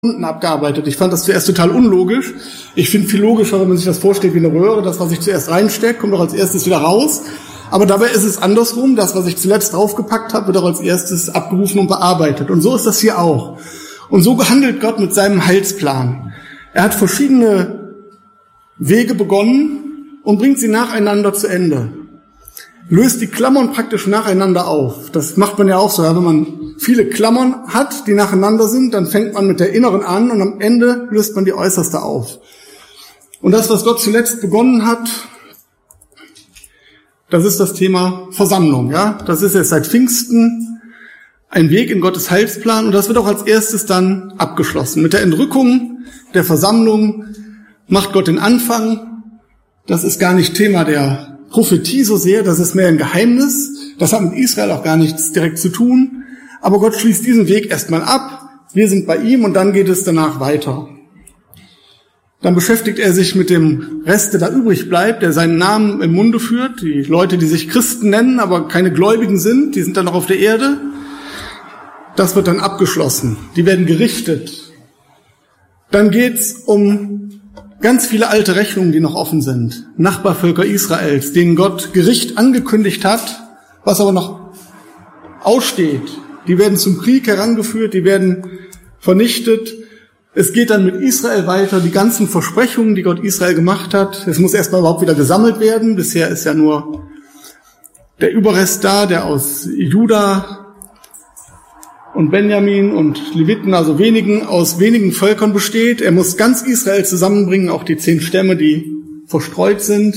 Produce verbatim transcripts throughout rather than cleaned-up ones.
unten abgearbeitet. Ich fand das zuerst total unlogisch. Ich finde viel logischer, wenn man sich das vorstellt wie eine Röhre. Das, was ich zuerst reinstecke, kommt auch als erstes wieder raus. Aber dabei ist es andersrum. Das, was ich zuletzt draufgepackt habe, wird auch als erstes abgerufen und bearbeitet. Und so ist das hier auch. Und so handelt Gott mit seinem Heilsplan. Er hat verschiedene Wege begonnen und bringt sie nacheinander zu Ende. Löst die Klammern praktisch nacheinander auf. Das macht man ja auch so. Wenn man viele Klammern hat, die nacheinander sind, dann fängt man mit der inneren an und am Ende löst man die äußerste auf. Und das, was Gott zuletzt begonnen hat, das ist das Thema Versammlung. Ja, das ist jetzt seit Pfingsten ein Weg in Gottes Heilsplan und das wird auch als erstes dann abgeschlossen. Mit der Entrückung der Versammlung macht Gott den Anfang. Das ist gar nicht Thema der Prophetie so sehr, das ist mehr ein Geheimnis. Das hat mit Israel auch gar nichts direkt zu tun. Aber Gott schließt diesen Weg erstmal ab. Wir sind bei ihm und dann geht es danach weiter. Dann beschäftigt er sich mit dem Rest, der da übrig bleibt, der seinen Namen im Munde führt. Die Leute, die sich Christen nennen, aber keine Gläubigen sind, die sind dann noch auf der Erde. Das wird dann abgeschlossen. Die werden gerichtet. Dann geht's um ganz viele alte Rechnungen, die noch offen sind. Nachbarvölker Israels, denen Gott Gericht angekündigt hat, was aber noch aussteht. Die werden zum Krieg herangeführt, die werden vernichtet. Es geht dann mit Israel weiter, die ganzen Versprechungen, die Gott Israel gemacht hat. Es muss erstmal überhaupt wieder gesammelt werden. Bisher ist ja nur der Überrest da, der aus Juda und Benjamin und Leviten, also wenigen, aus wenigen Völkern besteht. Er muss ganz Israel zusammenbringen, auch die zehn Stämme, die verstreut sind.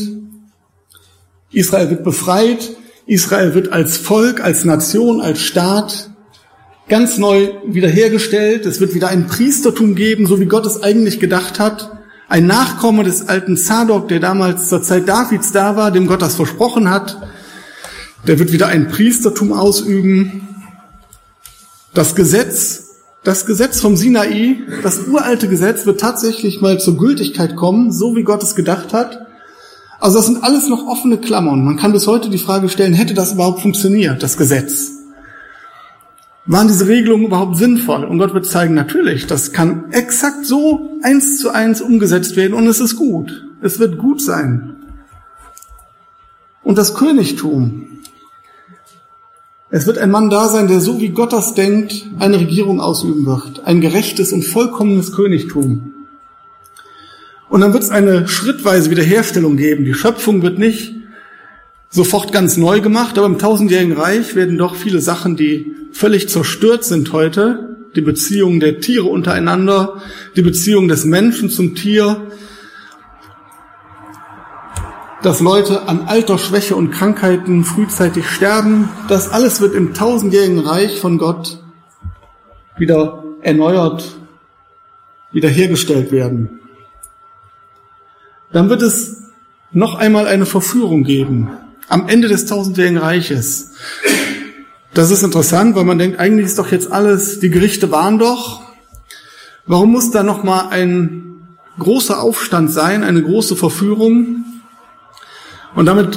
Israel wird befreit. Israel wird als Volk, als Nation, als Staat ganz neu wiederhergestellt. Es wird wieder ein Priestertum geben, so wie Gott es eigentlich gedacht hat. Ein Nachkomme des alten Zadok, der damals zur Zeit Davids da war, dem Gott das versprochen hat. Der wird wieder ein Priestertum ausüben. Das Gesetz, das Gesetz vom Sinai, das uralte Gesetz, wird tatsächlich mal zur Gültigkeit kommen, so wie Gott es gedacht hat. Also das sind alles noch offene Klammern. Man kann bis heute die Frage stellen, hätte das überhaupt funktioniert, das Gesetz? Waren diese Regelungen überhaupt sinnvoll? Und Gott wird zeigen, natürlich, das kann exakt so eins zu eins umgesetzt werden und es ist gut. Es wird gut sein. Und das Königtum. Es wird ein Mann da sein, der so wie Gott das denkt, eine Regierung ausüben wird. Ein gerechtes und vollkommenes Königtum. Und dann wird es eine schrittweise Wiederherstellung geben. Die Schöpfung wird nicht sofort ganz neu gemacht, aber im tausendjährigen Reich werden doch viele Sachen, die völlig zerstört sind heute, die Beziehung der Tiere untereinander, die Beziehung des Menschen zum Tier, dass Leute an Alter, Schwäche und Krankheiten frühzeitig sterben, das alles wird im tausendjährigen Reich von Gott wieder erneuert, wiederhergestellt werden. Dann wird es noch einmal eine Verführung geben, am Ende des tausendjährigen Reiches. Das ist interessant, weil man denkt, eigentlich ist doch jetzt alles, die Gerichte waren doch. Warum muss da noch mal ein großer Aufstand sein, eine große Verführung? Und damit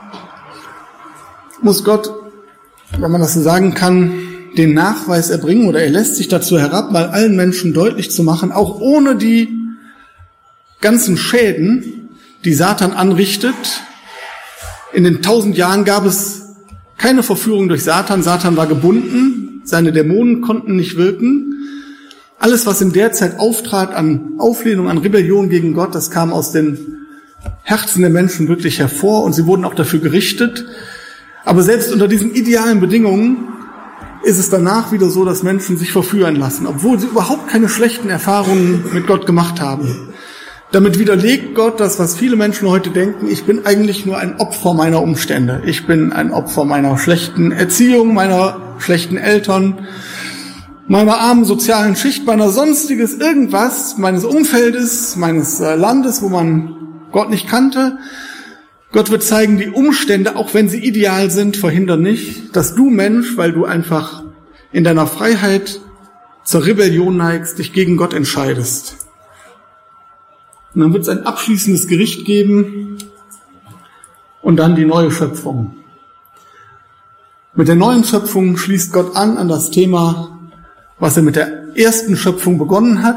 muss Gott, wenn man das so sagen kann, den Nachweis erbringen, oder er lässt sich dazu herab, mal allen Menschen deutlich zu machen, auch ohne die ganzen Schäden, die Satan anrichtet. In den tausend Jahren gab es keine Verführung durch Satan. Satan war gebunden, seine Dämonen konnten nicht wirken. Alles, was in der Zeit auftrat an Auflehnung, an Rebellion gegen Gott, das kam aus den Herzen der Menschen wirklich hervor und sie wurden auch dafür gerichtet. Aber selbst unter diesen idealen Bedingungen ist es danach wieder so, dass Menschen sich verführen lassen, obwohl sie überhaupt keine schlechten Erfahrungen mit Gott gemacht haben. Damit widerlegt Gott das, was viele Menschen heute denken, ich bin eigentlich nur ein Opfer meiner Umstände. Ich bin ein Opfer meiner schlechten Erziehung, meiner schlechten Eltern, meiner armen sozialen Schicht, meiner sonstiges irgendwas, meines Umfeldes, meines Landes, wo man Gott nicht kannte. Gott wird zeigen, die Umstände, auch wenn sie ideal sind, verhindern nicht, dass du Mensch, weil du einfach in deiner Freiheit zur Rebellion neigst, dich gegen Gott entscheidest. Und dann wird es ein abschließendes Gericht geben und dann die neue Schöpfung. Mit der neuen Schöpfung schließt Gott an an das Thema was er mit der ersten Schöpfung begonnen hat,